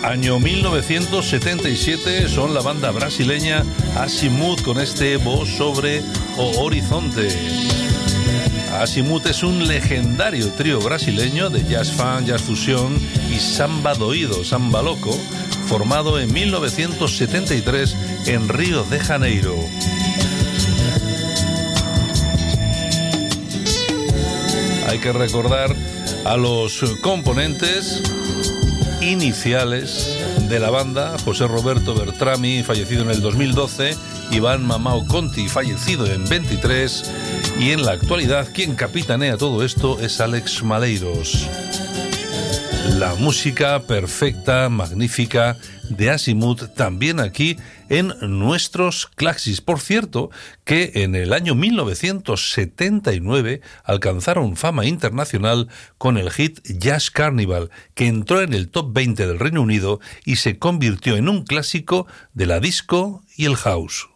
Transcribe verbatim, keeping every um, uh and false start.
Año mil novecientos setenta y siete, son la banda brasileña Azimuth con este Voz sobre o Horizonte. Azimuth es un legendario trío brasileño de jazz funk, jazz fusión y samba doído, samba loco, formado en mil novecientos setenta y tres en Río de Janeiro. Hay que recordar a los componentes iniciales de la banda: José Roberto Bertrami, fallecido en el dos mil doce, Iván Mamao Conti, fallecido en veintitrés, y en la actualidad quien capitanea todo esto es Alex Maleiros. La música perfecta, magnífica de Azimuth también aquí en nuestros Claxis. Por cierto, que en el año mil novecientos setenta y nueve alcanzaron fama internacional con el hit Jazz Carnival, que entró en el top veinte del Reino Unido y se convirtió en un clásico de la disco y el house.